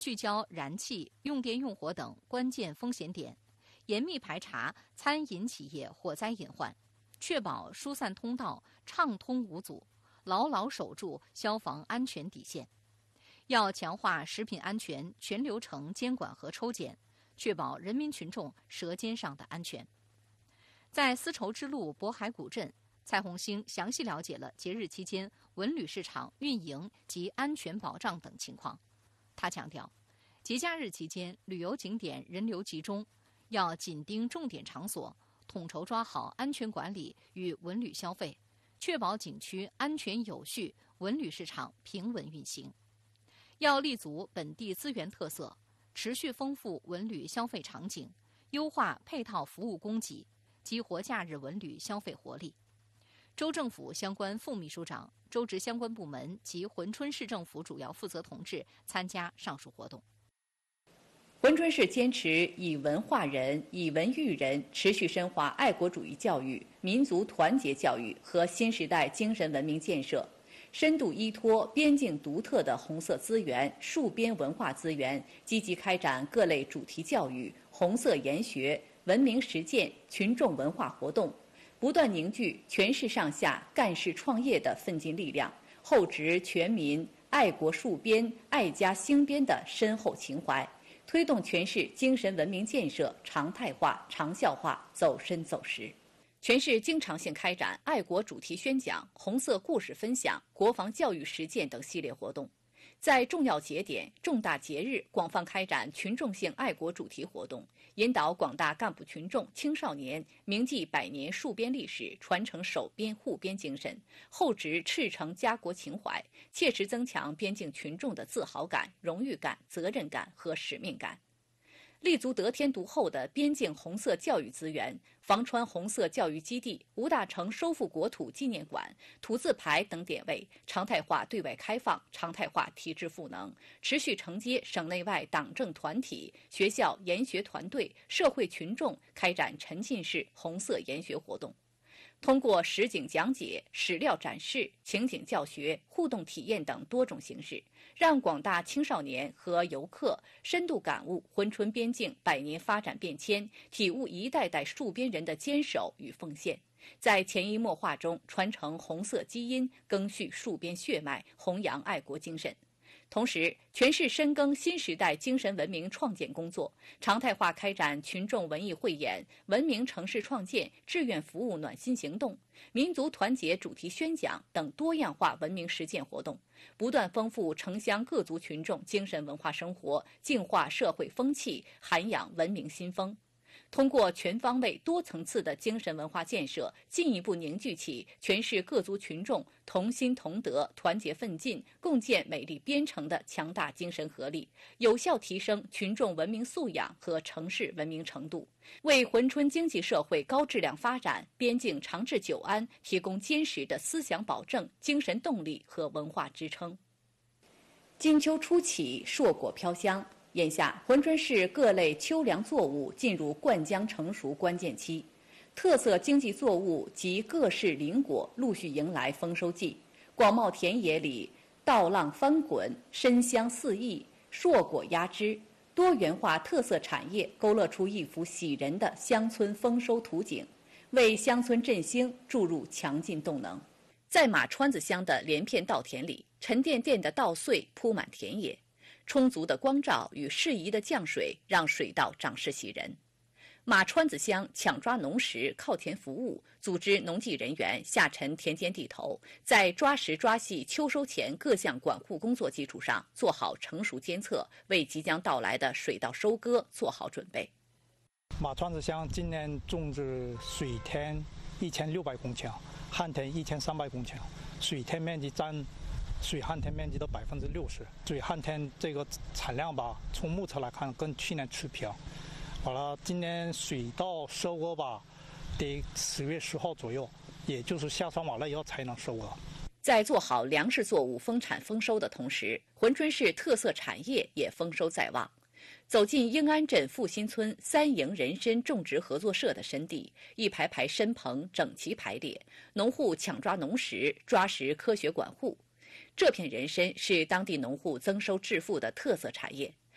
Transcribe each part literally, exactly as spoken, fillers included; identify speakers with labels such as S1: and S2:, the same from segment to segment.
S1: 聚焦燃气、用电用火等关键风险点，严密排查餐饮企业火灾隐患，确保疏散通道畅通无阻，牢牢守住消防安全底线。要强化食品安全全流程监管和抽检，确保人民群众舌尖上的安全。在丝绸之路渤海古镇，蔡红星详细了解了节日期间文旅市场运营及安全保障等情况。他强调，节假日期间旅游景点人流集中，要紧盯重点场所，统筹抓好安全管理与文旅消费，确保景区安全有序，文旅市场平稳运行。要立足本地资源特色，持续丰富文旅消费场景，优化配套服务供给，激活假日文旅消费活力。州政府相关副秘书长、州直相关部门及珲春市政府主要负责同志参加上述活动。
S2: 珲春市坚持以文化人、以文育人，持续深化爱国主义教育、民族团结教育和新时代精神文明建设，深度依托边境独特的红色资源、戍边文化资源，积极开展各类主题教育、红色研学、文明实践、群众文化活动，不断凝聚全市上下干事创业的奋进力量，厚植全民爱国戍边、爱家兴边的深厚情怀，推动全市精神文明建设常态化、长效化走深走实。全市经常性开展爱国主题宣讲、红色故事分享、国防教育实践等系列活动，在重要节点、重大节日广泛开展群众性爱国主题活动，引导广大干部群众、青少年铭记百年戍边历史，传承守边护边精神，厚植赤诚家国情怀，切实增强边境群众的自豪感、荣誉感、责任感和使命感。立足得天独厚的边境红色教育资源，房川红色教育基地、吴大成收复国土纪念馆、土字牌等点位，常态化对外开放，常态化体制赋能，持续承接省内外党政团体、学校研学团队、社会群众开展沉浸式红色研学活动。通过实景讲解、史料展示、情景教学、互动体验等多种形式，让广大青少年和游客深度感悟珲春边境百年发展变迁，体悟一代代戍边人的坚守与奉献，在潜移默化中传承红色基因，赓续戍边血脉，弘扬爱国精神。同时，全市深耕新时代精神文明创建工作，常态化开展群众文艺汇演、文明城市创建、志愿服务暖心行动、民族团结主题宣讲等多样化文明实践活动，不断丰富城乡各族群众精神文化生活，净化社会风气，涵养文明新风。通过全方位、多层次的精神文化建设，进一步凝聚起全市各族群众同心同德、团结奋进、共建美丽边城的强大精神合力，有效提升群众文明素养和城市文明程度，为珲春经济社会高质量发展、边境长治久安提供坚实的思想保证、精神动力和文化支撑。金秋初起，硕果飘香。眼下，珲春市各类秋粮作物进入灌浆成熟关键期，特色经济作物及各式林果陆续迎来丰收季。广袤田野里，稻浪翻滚，深香四溢，硕果压枝，多元化特色产业勾勒出一幅喜人的乡村丰收图景，为乡村振兴注入强劲动能。在马川子乡的连片稻田里，沉甸甸的稻穗铺满田野。充足的光照与适宜的降水让水稻长势喜人。马川子乡抢抓农时靠田服务，组织农技人员下沉田间地头，在抓实抓细秋收前各项管护工作基础上，做好成熟监测，为即将到来的水稻收割做好准备。
S3: 马川子乡今年种植水田一千六百公顷，旱田一千三百公顷，水田面积占水旱田面积的百分之六十，水旱田这个产量吧，从目测来看跟去年持平。完了，今年水稻收割吧，得十月十号左右，也就是下霜完了以后才能收割。
S2: 在做好粮食作物丰产丰收的同时，珲春市特色产业也丰收在望。走进英安镇富新村三营人参种植合作社的深地，一排排参棚整齐排列，农户抢抓农时，抓实科学管护。这片人参是当地农户增收致富的特色产业，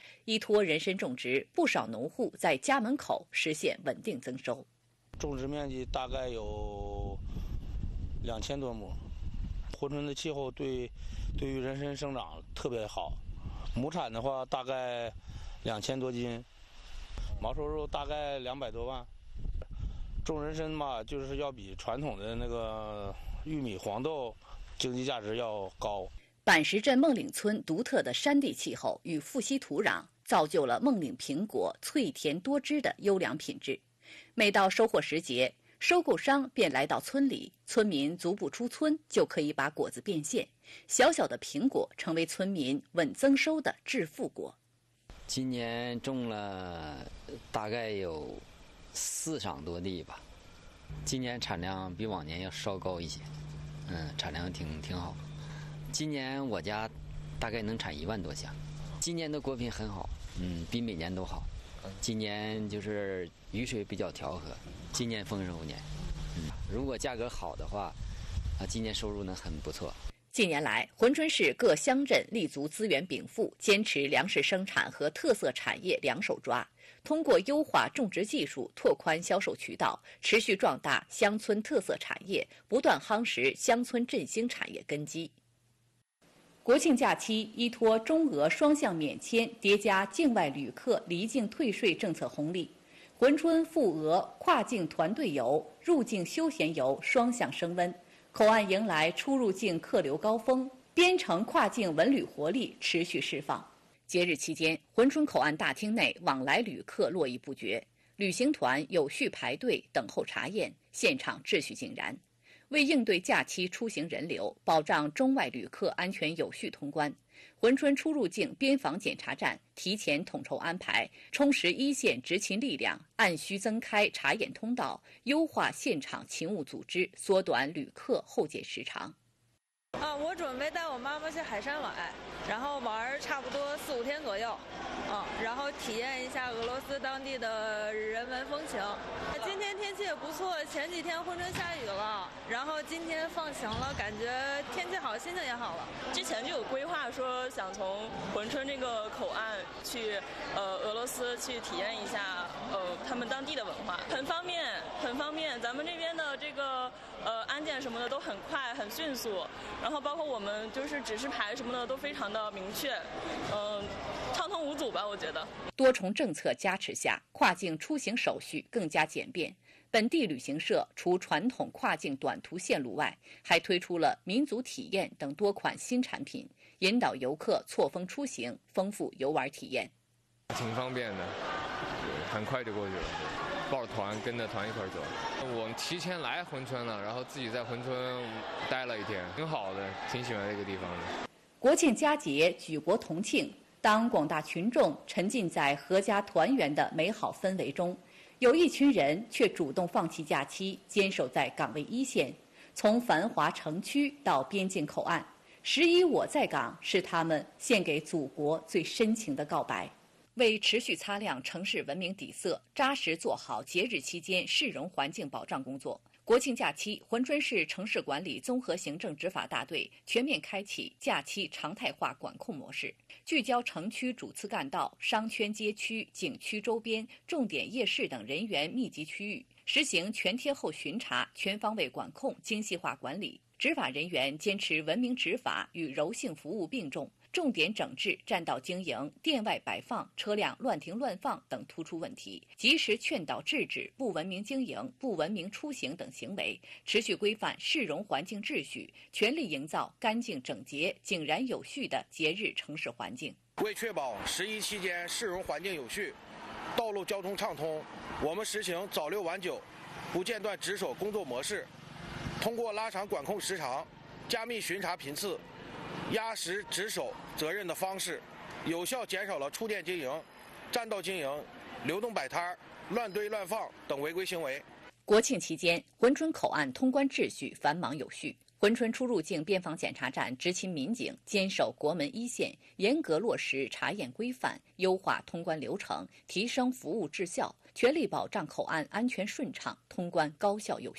S2: 依托人参种植，不少农户在家门口实现稳定增收。
S4: 种植面积大概有两千多亩。珲春的气候对对于人参生长特别好，亩产的话大概两千多斤，毛收入大概两百多万。种人参嘛，就是要比传统的那个玉米、黄豆经济价值要高。
S2: 板石镇孟岭村独特的山地气候与富硒土壤，造就了孟岭苹果脆甜多汁的优良品质。每到收获时节，收购商便来到村里，村民足不出村就可以把果子变现，小小的苹果成为村民稳增收的致富果。
S5: 今年种了大概有四场多地吧，今年产量比往年要稍高一些，嗯，产量挺挺好。今年我家大概能产一万多箱，今年的果品很好，嗯，比每年都好。今年就是雨水比较调和，今年丰收年，嗯，如果价格好的话，啊，今年收入呢很不错。
S2: 近年来，珲春市各乡镇立足资源禀赋，坚持粮食生产和特色产业两手抓，通过优化种植技术，拓宽销售渠道，持续壮大乡村特色产业，不断夯实乡村振兴产业根基。国庆假期依托中俄双向免签叠加境外旅客离境退税政策红利，珲春赴俄跨境团队游、入境休闲游双向升温，口岸迎来出入境客流高峰，边城跨境文旅活力持续释放。节日期间，珲春口岸大厅内往来旅客络绎不绝，旅行团有序排队等候查验，现场秩序井然。为应对假期出行人流，保障中外旅客安全有序通关，珲春出入境边防检查站提前统筹安排，充实一线执勤力量，按需增开查验通道，优化现场勤务组织，缩短旅客候检时长。
S6: 啊，我准备带我妈妈去海参崴，然后玩差不多四五天左右，嗯，然后体验一下俄罗斯当地的人文风情。今天天气也不错，前几天珲春下雨了，然后今天放晴了，感觉天气好，心情也好了。
S7: 之前就有规划说想从珲春这个口岸去呃俄罗斯去体验一下呃他们当地的文化，很方便，很方便。咱们这边的这个呃安检什么的都很快，很迅速。然后包括我们就是指示牌什么的都非常的明确，嗯、呃，畅通无阻吧，我觉得。
S2: 多重政策加持下，跨境出行手续更加简便。本地旅行社除传统跨境短途线路外，还推出了民族体验等多款新产品，引导游客错峰出行，丰富游玩体验。
S8: 挺方便的，很快就过去了。抱着团跟着团一块走，我们提前来珲春了，然后自己在珲春待了一天，挺好的，挺喜欢这个地方的。
S2: 国庆佳节举国同庆，当广大群众沉浸在阖家团圆的美好氛围中，有一群人却主动放弃假期，坚守在岗位一线，从繁华城区到边境口岸，十一我在岗是他们献给祖国最深情的告白。为持续擦亮城市文明底色，扎实做好节日期间市容环境保障工作，国庆假期，珲春市城市管理综合行政执法大队全面开启假期常态化管控模式，聚焦城区主次干道、商圈街区、景区周边、重点夜市等人员密集区域，实行全天候巡查、全方位管控、精细化管理。执法人员坚持文明执法与柔性服务并重，重点整治占道经营、店外摆放、车辆乱停乱放等突出问题，及时劝导制止不文明经营、不文明出行等行为，持续规范市容环境秩序，全力营造干净整洁、井然有序的节日城市环境。
S9: 为确保十一期间市容环境有序、道路交通畅通，我们实行早六晚九、不间断值守工作模式，通过拉长管控时长、加密巡查频次、压实值守责任的方式，有效减少了触店经营、占道经营、流动摆摊、乱堆乱放等违规行为。
S2: 国庆期间，珲春口岸通关秩序繁忙有序。珲春出入境边防检查站执勤民警坚守国门一线，严格落实查验规范，优化通关流程，提升服务质效，全力保障口岸安全顺畅，通关高效有序。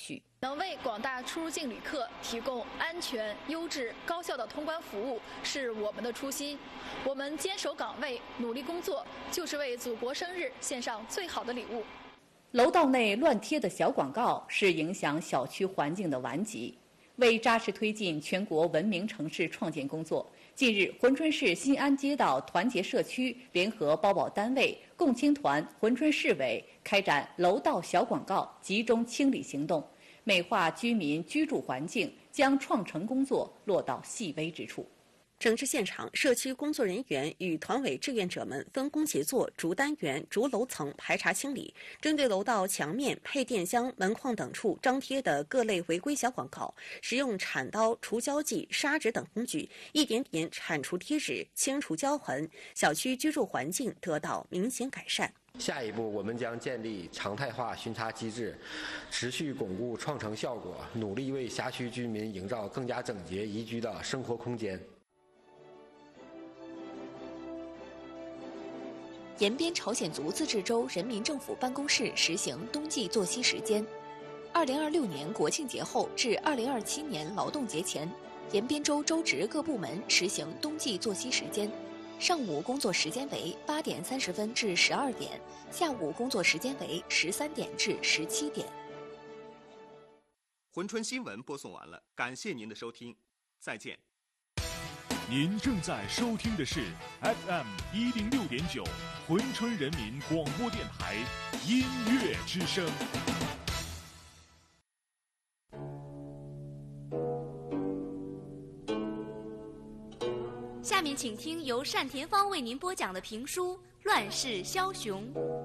S10: 能为广大出入境旅客提供安全、优质、高效的通关服务是我们的初心。我们坚守岗位，努力工作，就是为祖国生日献上最好的礼物。
S2: 楼道内乱贴的小广告是影响小区环境的顽疾。为扎实推进全国文明城市创建工作，近日，珲春市新安街道团结社区联合包保单位、共青团、珲春市委开展楼道小广告集中清理行动，美化居民居住环境，将创城工作落到细微之处。
S11: 整治现场，社区工作人员与团委志愿者们分工协作，逐单元、逐楼层排查清理。针对楼道墙面、配电箱、门框等处张贴的各类违规小广告，使用铲刀、除胶剂、砂纸等工具，一点点铲除贴纸，清除胶痕，小区居住环境得到明显改善。
S12: 下一步，我们将建立常态化巡查机制，持续巩固创城效果，努力为辖区居民营造更加整洁宜居的生活空间。
S11: 延边朝鲜族自治州人民政府办公室实行冬季作息时间。二零二六年国庆节后至二零二七年劳动节前，延边州州直各部门实行冬季作息时间。上午工作时间为八点三十分至十二点，下午工作时间为十三点至十七点。
S13: 珲春新闻播送完了，感谢您的收听，再见。
S14: 您正在收听的是 F M 一零六点九，珲春人民广播电台音乐之声。
S15: 下面请听由单田芳为您播讲的评书《乱世枭雄》。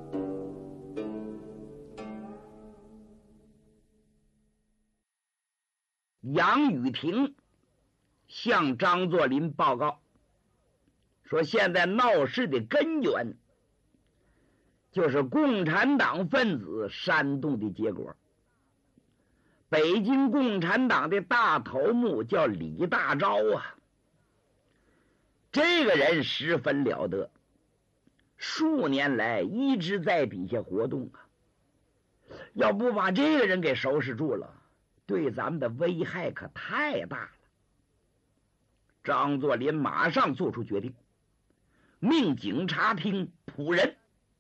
S16: 杨雨婷向张作霖报告说，现在闹事的根源就是共产党分子煽动的结果。北京共产党的大头目叫李大钊啊，这个人十分了得，数年来一直在底下活动啊。要不把这个人给收拾住了，对咱们的危害可太大了。张作霖马上做出决定，命警察厅捕人。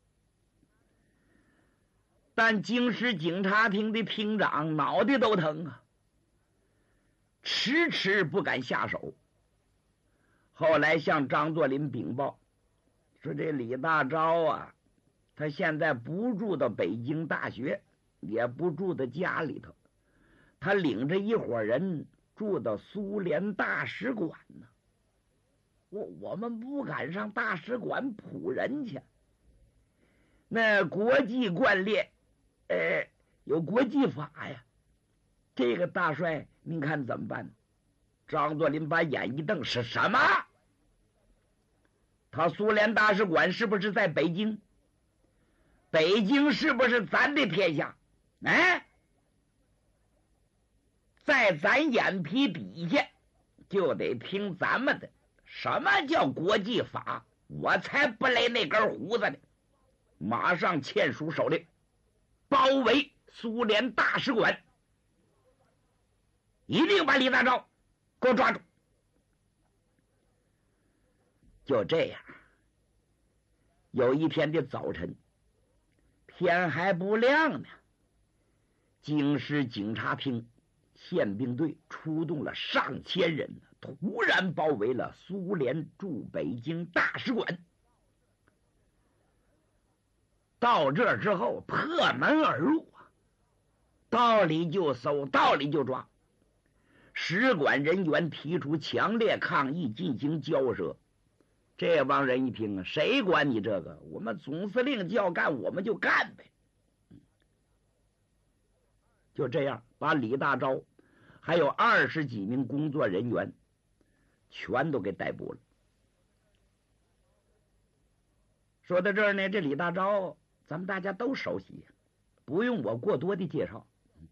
S16: 但京师警察厅的厅长脑袋都疼啊，迟迟不敢下手。后来向张作霖禀报说，这李大钊啊，他现在不住到北京大学，也不住到家里头，他领着一伙人住到苏联大使馆呢。我我们不敢上大使馆捕人去，那国际惯例，呃，有国际法呀。这个大帅，您看怎么办？张作霖把眼一瞪，是什么？他苏联大使馆是不是在北京？北京是不是咱的天下？哎，在咱眼皮底下就得听咱们的。什么叫国际法？我才不勒那根胡子呢！马上签署手令，包围苏联大使馆，一定把李大钊给我抓住。就这样，有一天的早晨，天还不亮呢，京师警察厅宪兵队出动了上千人，突然包围了苏联驻北京大使馆。到这之后，破门而入啊，到里就搜，到里就抓。使馆人员提出强烈抗议，进行交涉。这帮人一听啊，谁管你这个？我们总司令叫干，我们就干呗。就这样，把李大钊还有二十几名工作人员全都给逮捕了。说到这儿呢，这李大钊咱们大家都熟悉，不用我过多的介绍。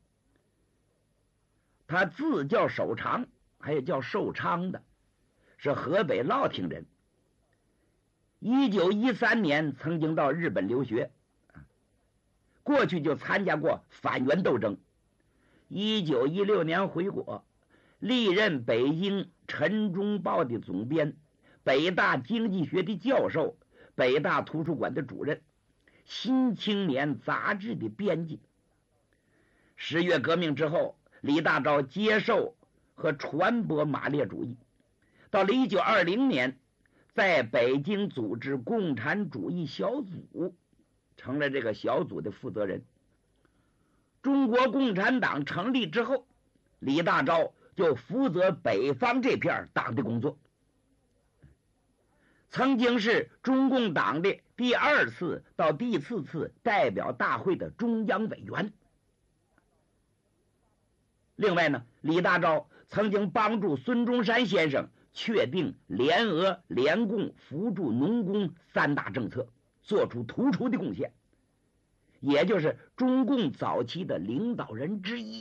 S16: 他字叫守常，还有叫寿昌的，是河北乐亭人。一九一三年曾经到日本留学，过去就参加过反袁斗争， 一九一六年回国，历任北京《晨钟报》的总编，北大经济学的教授，北大图书馆的主任，新青年杂志的编辑。十月革命之后，李大钊接受和传播马列主义，到了一九二零年，在北京组织共产主义小组，成了这个小组的负责人。中国共产党成立之后，李大钊就负责北方这片党的工作，曾经是中共党的第二次到第四次代表大会的中央委员。另外呢，李大钊曾经帮助孙中山先生确定联俄、联共扶助农工三大政策，做出突出的贡献，也就是中共早期的领导人之一。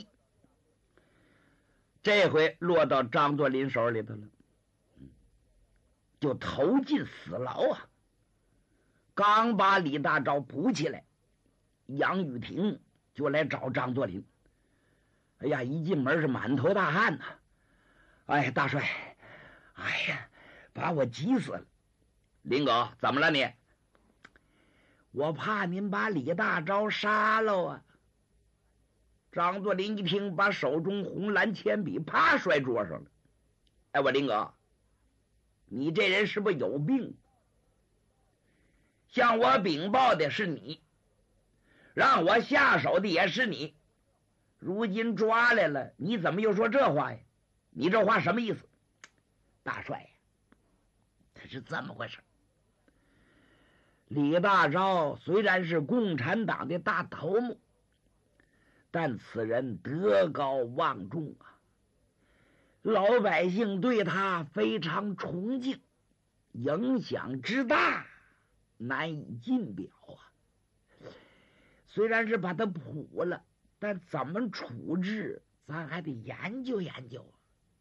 S16: 这回落到张作霖手里头了，就投进死牢啊！刚把李大钊捕起来，杨宇霆就来找张作霖。哎呀，一进门是满头大汗呐、啊！哎，大帅，哎呀，把我急死了！林哥，怎么了你？我怕您把李大钊杀了啊！张作霖一听，把手中红蓝铅笔啪摔桌上了。哎，我林哥，你这人是不是有病？向我禀报的是你，让我下手的也是你，如今抓来了，你怎么又说这话呀？你这话什么意思？大帅呀，他是这么回事。李大钊虽然是共产党的大头目，但此人德高望重啊，老百姓对他非常崇敬，影响之大难以尽表啊。虽然是把他捕了，但怎么处置咱还得研究研究啊。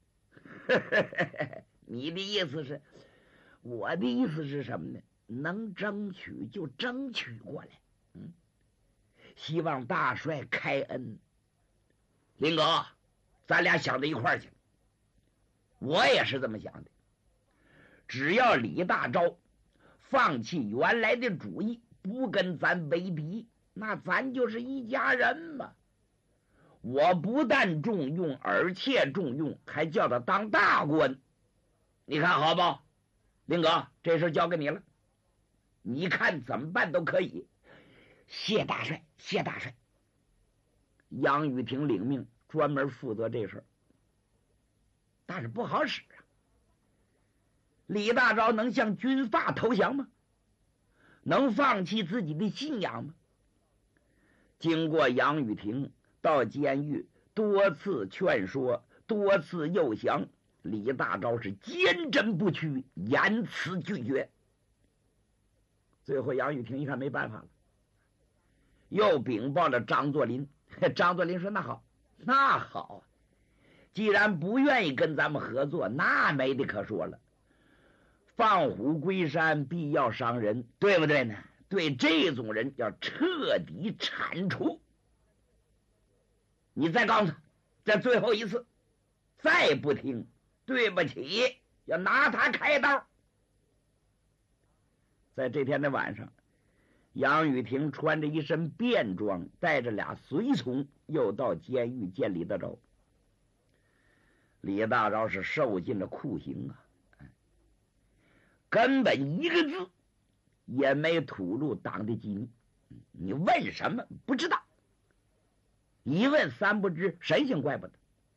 S16: 你的意思是，我的意思是什么呢？能争取就争取过来，嗯，希望大帅开恩。林哥，咱俩想到一块儿去，我也是这么想的。只要李大钊放弃原来的主意，不跟咱为敌，那咱就是一家人嘛。我不但重用，而且重用，还叫他当大官。你看好不？林哥，这事交给你了，你看怎么办都可以。谢大帅，谢大帅。杨宇霆领命，专门负责这事儿，但是不好使啊。李大钊能向军阀投降吗？能放弃自己的信仰吗？经过杨宇霆到监狱多次劝说，多次诱降，李大钊是坚贞不屈，严词拒绝。最后杨宇霆一看没办法了，又禀报了张作霖。张作霖说：“那好，那好，既然不愿意跟咱们合作，那没得可说了。放虎归山，必要伤人，对不对呢？对这种人要彻底铲除。你再告诉他，这最后一次，再不听，对不起，要拿他开刀。”在这天的晚上，杨宇霆穿着一身便装，带着俩随从，又到监狱见李大钊。李大钊是受尽了酷刑啊，根本一个字也没吐露党的机密。你问什么不知道，一问三不知，神仙怪不得。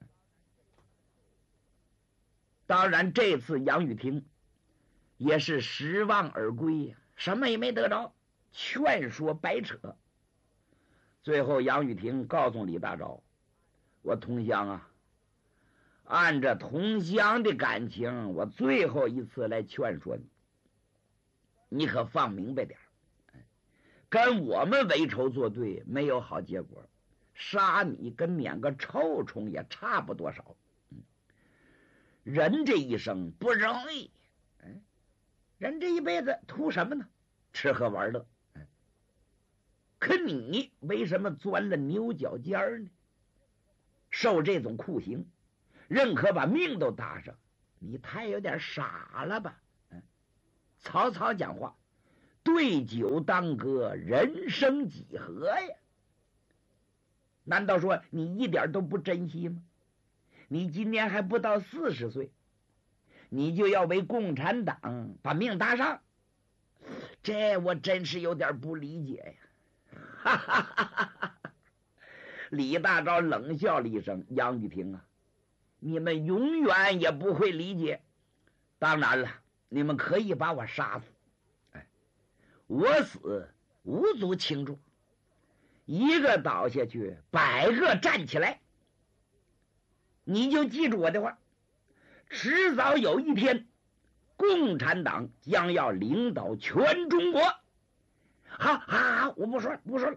S16: 当然这次杨宇霆也是失望而归呀，什么也没得着，劝说白扯。最后杨宇霆告诉李大钊：“我同乡啊，按着同乡的感情，我最后一次来劝说你，你可放明白点，跟我们为仇作对没有好结果，杀你跟撵个臭虫也差不多少。人这一生不容易，人这一辈子图什么呢？吃喝玩乐。可你为什么钻了牛角尖呢？ 受这种酷刑，认可把命都搭上，你太有点傻了吧？嗯，曹操讲话，对酒当歌，人生几何呀？难道说你一点都不珍惜吗？你今年还不到四十岁，你就要为共产党把命搭上，这我真是有点不理解呀！哈哈哈哈哈！李大钊冷笑了一声：“杨玉婷啊，你们永远也不会理解。当然了，你们可以把我杀死，哎，我死无足轻重。一个倒下去，百个站起来。你就记住我的话，迟早有一天，共产党将要领导全中国。好，好，好，我不说了，不说了。”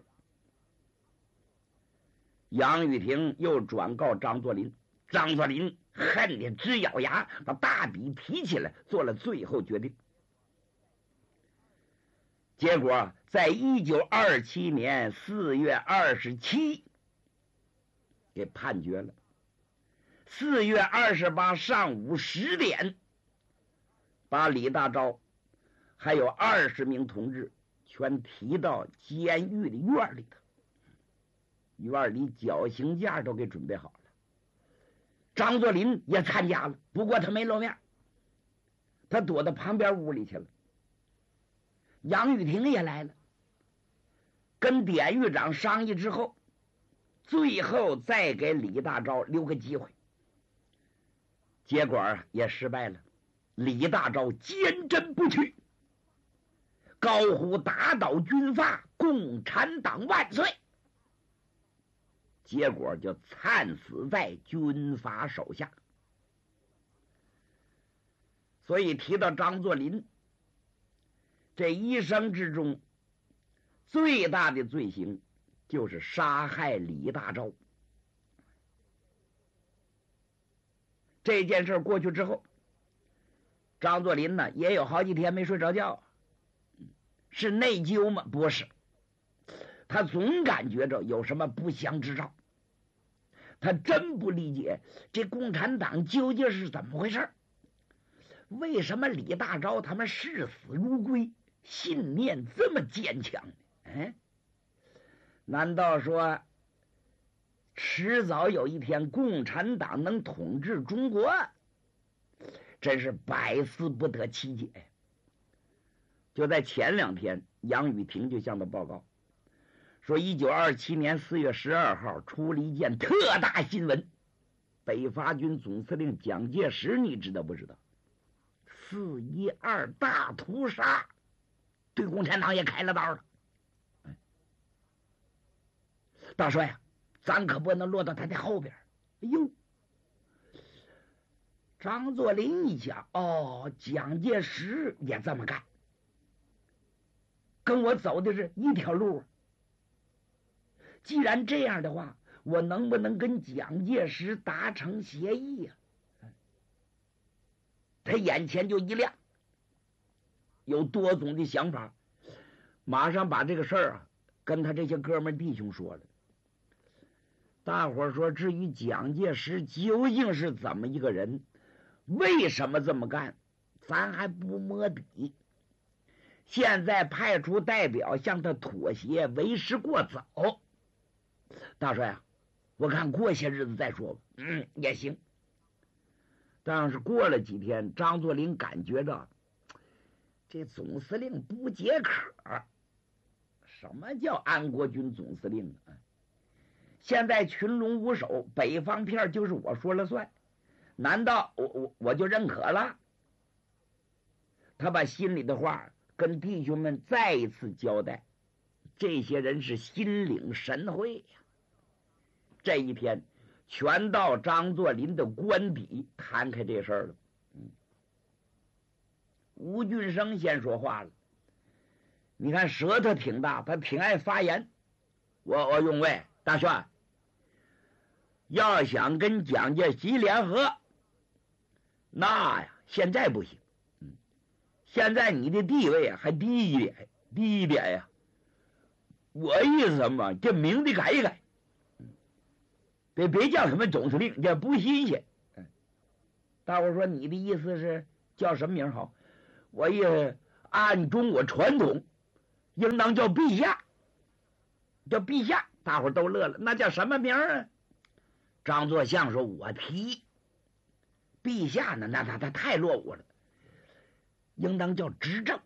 S16: 杨玉婷又转告张作霖，张作霖恨得直咬牙，把大笔提起来，做了最后决定。结果在一九二七年四月二十七给判决了。四月二十八上午十点，把李大钊还有二十名同志全提到监狱的院里头。院里绞刑架都给准备好了，张作霖也参加了，不过他没露面，他躲到旁边屋里去了。杨玉婷也来了，跟典狱长商议之后，最后再给李大钊留个机会。结果也失败了，李大钊坚贞不屈，高呼打倒军阀，共产党万岁。结果就惨死在军阀手下。所以提到张作霖，这一生之中最大的罪行就是杀害李大钊。这件事过去之后，张作霖呢也有好几天没睡着觉。是内疚吗？不是，他总感觉着有什么不祥之兆。他真不理解这共产党究竟是怎么回事，为什么李大钊他们视死如归，信念这么坚强呢？嗯，难道说迟早有一天共产党能统治中国？真是百思不得其解。就在前两天，杨雨婷就向他报告说，一九二七年四月十二号出了一件特大新闻，北伐军总司令蒋介石，你知道不知道？四一二大屠杀，对共产党也开了刀了。大帅啊，咱可不能落到他的后边。哎呦，张作霖一想，哦，蒋介石也这么干，跟我走的是一条路。既然这样的话，我能不能跟蒋介石达成协议呀、啊？他眼前就一亮，有多种的想法，马上把这个事儿啊跟他这些哥们弟兄说了。大伙儿说，至于蒋介石究竟是怎么一个人，为什么这么干，咱还不摸底。现在派出代表向他妥协，为时过早。大帅啊，我看过些日子再说吧。嗯，也行。但是过了几天，张作霖感觉到这总司令不解渴。什么叫安国军总司令啊？现在群龙无首，北方片就是我说了算，难道我我我就认可了？他把心里的话跟弟兄们再一次交代，这些人是心领神会呀。这一天，全到张作霖的官邸谈开这事儿了。嗯，吴俊生先说话了，你看舌头挺大，他挺爱发言。我我用位大帅，要想跟蒋介石联合，那呀现在不行。嗯，现在你的地位还低一点，低一点呀。我意思什么？这名字改一改。 别别叫什么总司令，这不新鲜。大伙说你的意思是叫什么名好？我也按中国传统，应当叫陛下，叫陛下。大伙都乐了，那叫什么名啊？张作相说：“我提。陛下呢，那他他太落伍了，应当叫执政。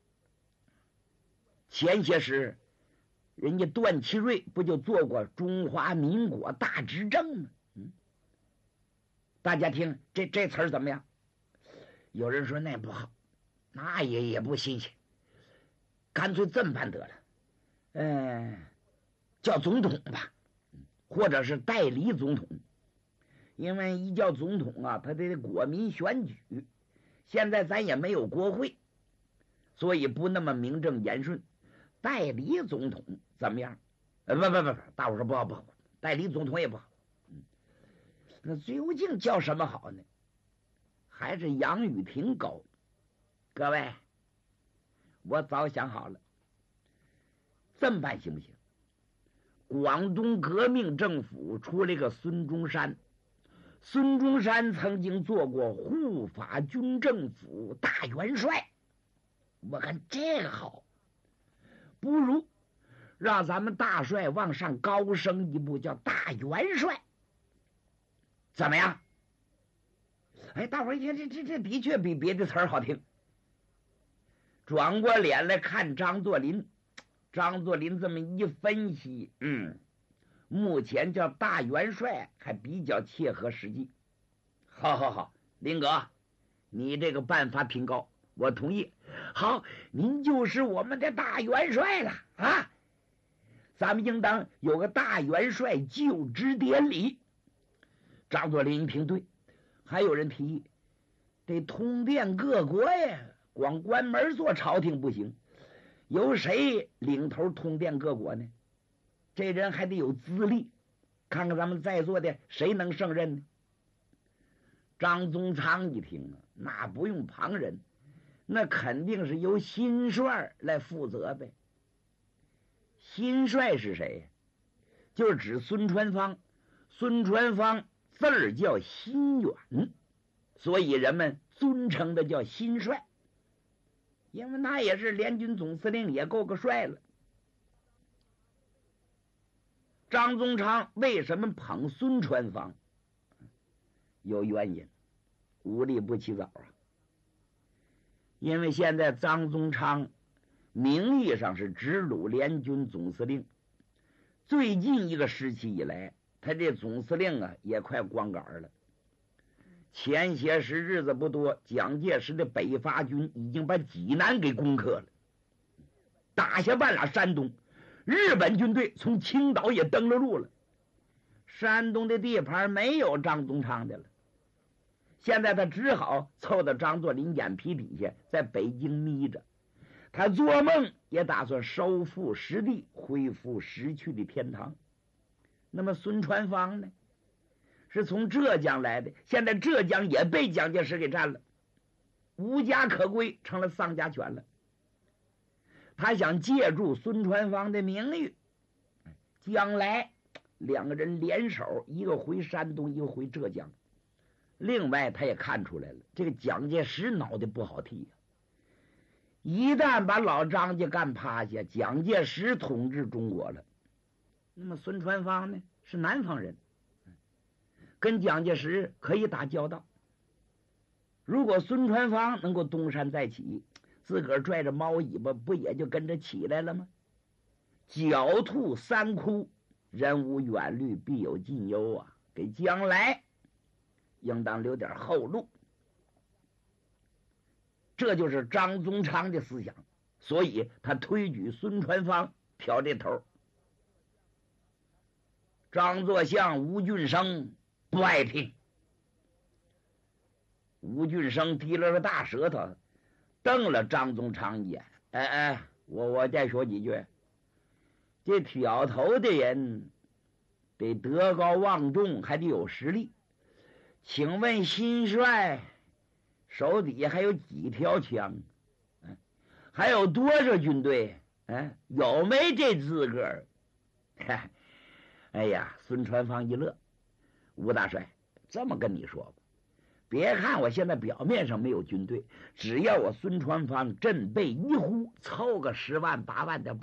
S16: 前些时，人家段祺瑞不就做过中华民国大执政吗？嗯，大家听这这词儿怎么样？有人说那不好，那也也不新鲜，干脆这么办得了，嗯，叫总统吧，或者是代理总统。因为一叫总统啊，他得国民选举，现在咱也没有国会，所以不那么名正言顺。代理总统怎么样？呃，不不不不，大伙说不好不好，代理总统也不好。嗯，那究竟叫什么好呢？还是杨雨婷高？各位，我早想好了，这么办行不行？广东革命政府出了个孙中山，孙中山曾经做过护法军政府大元帅，我看这个好。不如让咱们大帅往上高升一步，叫大元帅，怎么样？哎，大伙儿一听，这这这的确比别的词儿好听。转过脸来看张作霖，张作霖这么一分析，嗯，目前叫大元帅还比较切合实际。好好好，林哥，你这个办法挺高，我同意。好，您就是我们的大元帅了啊！咱们应当有个大元帅就职典礼。张作霖一听对，还有人提议得通电各国呀，光关门做朝廷不行，由谁领头通电各国呢？这人还得有资历，看看咱们在座的谁能胜任呢？张宗昌一听啊，那不用旁人，那肯定是由新帅来负责呗。新帅是谁？就是指孙传芳。孙传芳字儿叫新远，所以人们尊称的叫新帅，因为他也是联军总司令，也够个帅了。张宗昌为什么捧孙传芳？有原因，无利不起早啊。因为现在张宗昌名义上是直鲁联军总司令，最近一个时期以来，他这总司令啊也快光杆了。前些时日子不多，蒋介石的北伐军已经把济南给攻克了，打下半拉山东，日本军队从青岛也登了陆了，山东的地盘没有张宗昌的了。现在他只好凑到张作霖眼皮底下，在北京眯着。他做梦也打算收复失地，恢复失去的天堂。那么孙传芳呢？是从浙江来的，现在浙江也被蒋介石给占了，无家可归，成了丧家犬了。他想借助孙传芳的名誉，将来两个人联手，一个回山东，一个回浙江。另外他也看出来了，这个蒋介石脑袋不好替呀、啊，一旦把老张家干趴下，蒋介石统治中国了，那么孙传芳呢是南方人，跟蒋介石可以打交道。如果孙传芳能够东山再起，自个儿拽着猫尾巴，不也就跟着起来了吗？狡兔三窟，人无远虑，必有近忧啊！给将来应当留点后路。这就是张宗昌的思想，所以他推举孙传芳挑这头。张作相、吴俊升不爱听。吴俊升提了个大舌头，瞪了张宗昌一眼。哎哎，我我再说几句。这挑头的人得德高望重，还得有实力。请问新帅手底下还有几条枪？还有多少军队？哎，有没这资格？哎呀，孙传芳一乐， 吴大帅这么跟你说吧，别看我现在表面上没有军队，只要我孙传芳振臂一呼，凑个十万八万的